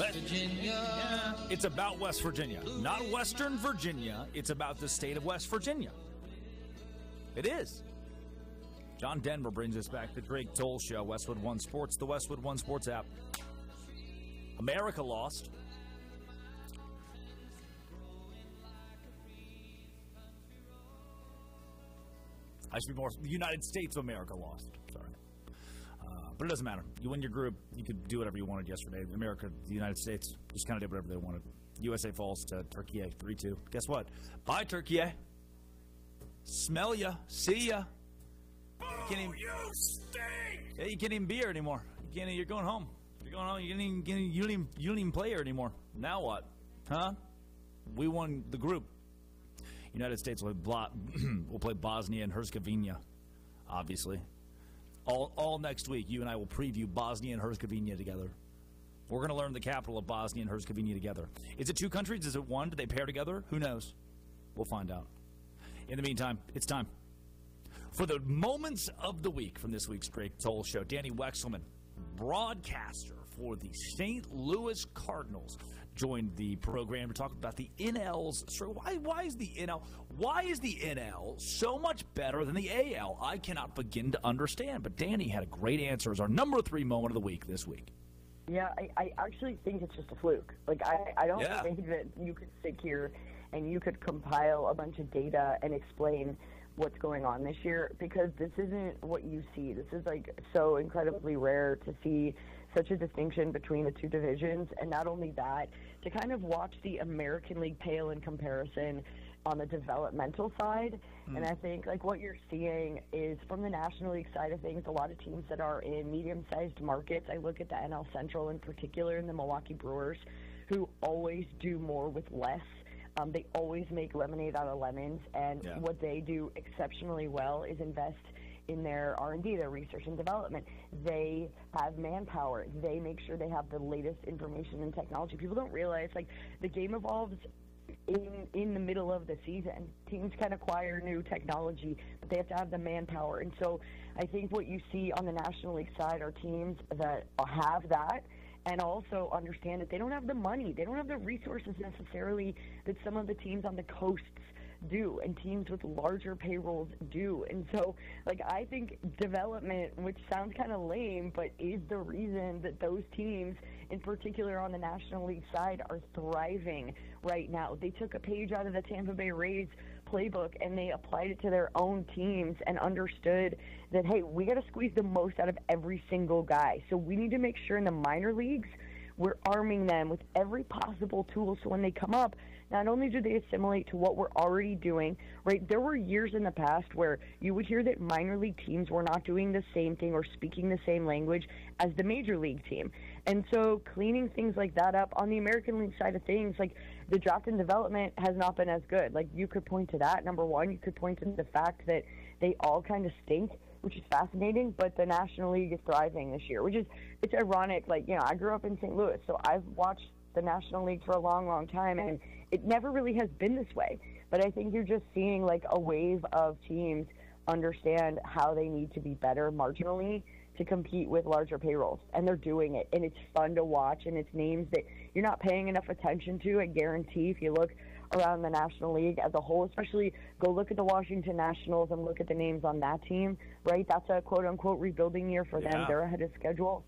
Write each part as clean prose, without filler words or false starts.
Virginia. It's about West Virginia, not Western Virginia. It's about the state of West Virginia. It is. John Denver brings us back to Drake Toll Show, Westwood One Sports, the Westwood One Sports app. America lost. I should be more. The United States of America lost. Sorry. But it doesn't matter. You win your group. You could do whatever you wanted yesterday. America, the United States, just kind of did whatever they wanted. USA falls to Turkey 3-2. Guess what? Bye, Turkey. Smell ya. See ya. You stink! Yeah, you can't even be here anymore. You're going home. You're going home. You don't even play here anymore. Now what? Huh? We won the group. United States will play Bosnia and Herzegovina, obviously. All next week, you and I will preview Bosnia and Herzegovina together. We're going to learn the capital of Bosnia and Herzegovina together. Is it two countries? Is it one? Do they pair together? Who knows? We'll find out. In the meantime, it's time for the moments of the week from this week's Drake Toll Show. Danny Wexelman, broadcaster for the St. Louis Cardinals, joined the program to talk about the NL's. Why is the NL? Why is the NL so much better than the AL? I cannot begin to understand. But Danny had a great answer as our number 3 moment of the week this week. Yeah, I actually think it's just a fluke. Like I don't think that you could sit here and you could compile a bunch of data and explain what's going on this year, because this isn't what you see. This is like so incredibly rare to see such a distinction between the two divisions, and not only that, to kind of watch the American League pale in comparison on the developmental side. And I think like what you're seeing is from the National League side of things, a lot of teams that are in medium-sized markets. I look at the NL Central in particular and the Milwaukee Brewers, who always do more with less. They always make lemonade out of lemons, and what they do exceptionally well is invest in their R&D, their research and development. They have manpower. They make sure they have the latest information and technology. People don't realize, like, the game evolves in the middle of the season. Teams can acquire new technology, but they have to have the manpower. And so I think what you see on the National League side are teams that have that, and also understand that they don't have the money. They don't have the resources necessarily that some of the teams on the coasts do, and teams with larger payrolls do. And so, like, I think development, which sounds kind of lame, but is the reason that those teams, in particular on the National League side, are thriving right now. They took a page out of the Tampa Bay Rays playbook and they applied it to their own teams and understood that, hey, we got to squeeze the most out of every single guy. So we need to make sure in the minor leagues we're arming them with every possible tool so when they come up, not only do they assimilate to what we're already doing, right? There were years in the past where you would hear that minor league teams were not doing the same thing or speaking the same language as the major league team. And so cleaning things like that up on the American League side of things, like the draft and development has not been as good. Like you could point to that, number one. You could point to the fact that they all kind of stink, which is fascinating, but the National League is thriving this year, which is, it's ironic. Like, you know, I grew up in St. Louis, so I've watched the National League for a long, long time, and it never really has been this way. But I think you're just seeing like a wave of teams understand how they need to be better marginally to compete with larger payrolls, and they're doing it, and it's fun to watch, and it's names that you're not paying enough attention to. I guarantee if you look around the National League as a whole, especially go look at the Washington Nationals and look at the names on that team, right? That's a quote-unquote rebuilding year for them. They're ahead of schedule.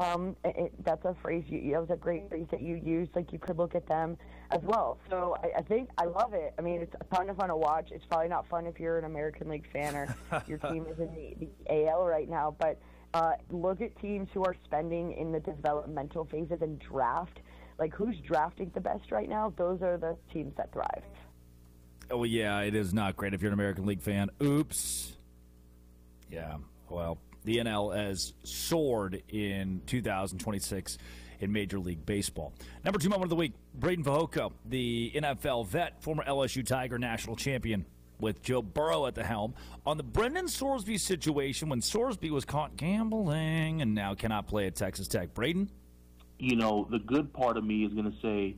That's a phrase, that was a great phrase that you used. Like, you could look at them as well. So I think I love it. I mean, it's a ton of fun to watch. It's probably not fun if you're an American League fan or your team is in the AL right now, but look at teams who are spending in the developmental phases and draft. Like, who's drafting the best right now? Those are the teams that thrive. Oh, yeah, it is not great if you're an American League fan. Oops. Yeah, well, the NL has soared in 2026 in Major League Baseball. Number 2 moment of the week, Braden Fehoko, the NFL vet, former LSU Tiger national champion, with Joe Burrow at the helm, on the Brendan Sorsby situation when Sorsby was caught gambling and now cannot play at Texas Tech. Braden? You know, the good part of me is going to say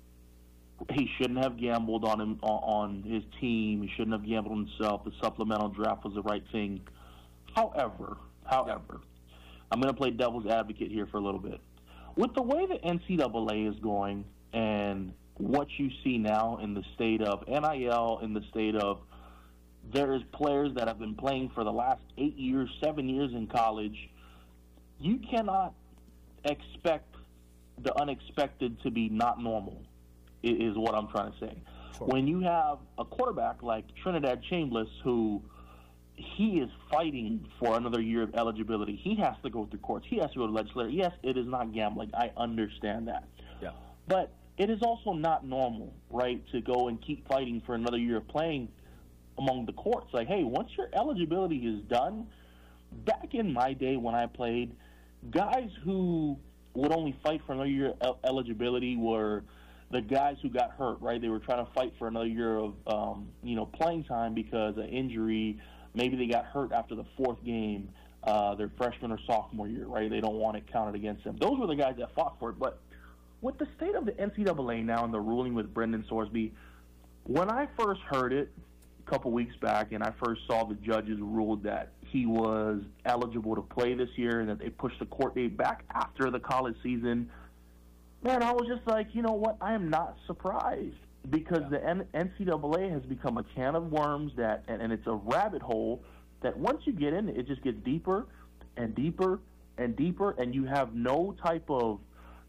he shouldn't have gambled on his team. He shouldn't have gambled on himself. The supplemental draft was the right thing. However, I'm going to play devil's advocate here for a little bit. with the way the NCAA is going and what you see now in the state of NIL, in the state of there's players that have been playing for the last 8 years, 7 years in college, you cannot expect the unexpected to be not normal, is what I'm trying to say. Sure. When you have a quarterback like Trinidad Chambliss, who he is fighting for another year of eligibility, he has to go through courts. He has to go to legislature. Yes, it is not gambling. I understand that. Yeah. But it is also not normal, right, to go and keep fighting for another year of playing among the courts. Like, hey, once your eligibility is done, back in my day when I played, guys who would only fight for another year of eligibility were the guys who got hurt, right? They were trying to fight for another year of, playing time because of injury. Maybe they got hurt after the fourth game, their freshman or sophomore year, right? They don't want it counted against them. Those were the guys that fought for it. But with the state of the NCAA now and the ruling with Brendan Sorsby, when I first heard it a couple weeks back and I first saw the judges ruled that he was eligible to play this year and that they pushed the court date back after the college season, man, I was just like, you know what? I am not surprised because the NCAA has become a can of worms and it's a rabbit hole that once you get in it, it just gets deeper and deeper and deeper, and you have no type of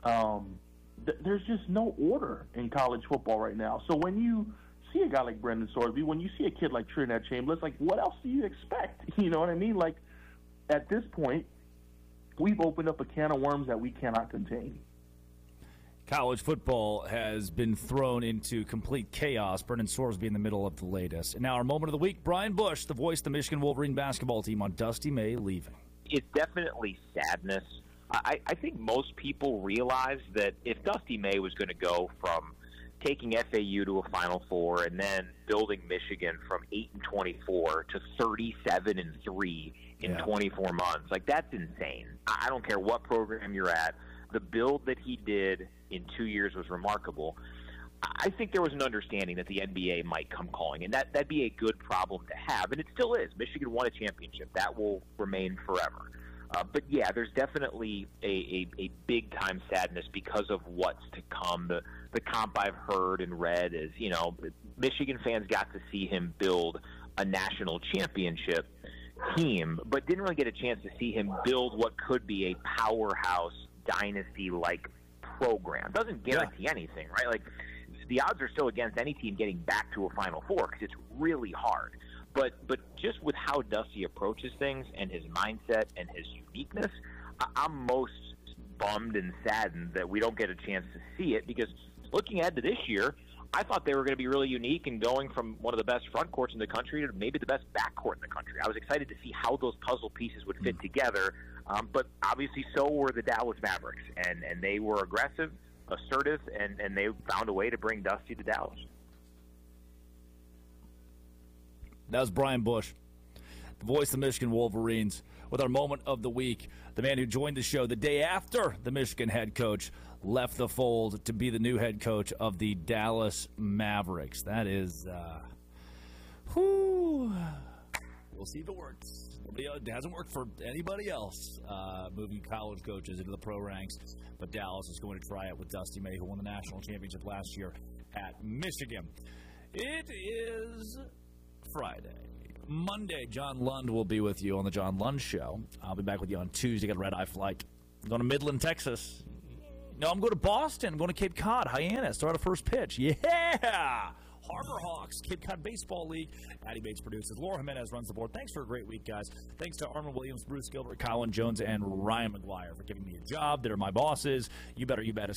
there's just no order in college football right now. So when you see a guy like Brendan Sorsby, when you see a kid like Trinidad Chambliss, like, what else do you expect? You know what I mean? Like, at this point, we've opened up a can of worms that we cannot contain. College football has been thrown into complete chaos. Brendan Sorsby in the middle of the latest. And now our moment of the week, Brian Bush, the voice of the Michigan Wolverine basketball team on Dusty May leaving. It's definitely sadness. I think most people realize that if Dusty May was going to go from taking FAU to a Final Four and then building Michigan from 8-24 to 37-3 in 24 months, like, that's insane. I don't care what program you're at. The build that he did in 2 years was remarkable. I think there was an understanding that the NBA might come calling, and that'd be a good problem to have, and it still is. Michigan won a championship. That will remain forever. But, yeah, there's definitely a big-time sadness because of what's to come. The comp I've heard and read is, Michigan fans got to see him build a national championship team, but didn't really get a chance to see him build what could be a powerhouse dynasty-like program. Doesn't guarantee anything, right? Like, the odds are still against any team getting back to a Final Four because it's really hard. But just with how Dusty approaches things and his mindset and his uniqueness, I'm most bummed and saddened that we don't get a chance to see it, because looking ahead to this year, I thought they were going to be really unique and going from one of the best front courts in the country to maybe the best back court in the country. I was excited to see how those puzzle pieces would fit together, but obviously so were the Dallas Mavericks, and they were aggressive, assertive, and they found a way to bring Dusty to Dallas. That was Brian Bush, the voice of the Michigan Wolverines, with our moment of the week. The man who joined the show the day after the Michigan head coach left the fold to be the new head coach of the Dallas Mavericks. That is, we'll see if it works. It hasn't worked for anybody else moving college coaches into the pro ranks, but Dallas is going to try it with Dusty May, who won the national championship last year at Michigan. It is Friday. Monday, John Lund will be with you on the John Lund Show. I'll be back with you on Tuesday. Got a red-eye flight. I'm going to Midland, Texas. No, I'm going to Boston. I'm going to Cape Cod, Hyannis. Start a first pitch. Yeah! Harbor Hawks, Cape Cod Baseball League. Addie Bates produces. Laura Jimenez runs the board. Thanks for a great week, guys. Thanks to Armin Williams, Bruce Gilbert, Colin Jones, and Ryan McGuire for giving me a job. They're my bosses. You better, you bet.